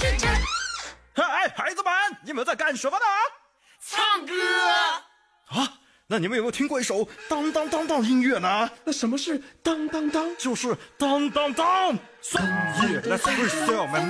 哎，孩子们，你们在干什么呢？ 唱歌啊！那你们有没有听过一首当当当当音乐呢？ 那什么是当当当？ 就是当当当。So yeah, let's freestyle, man.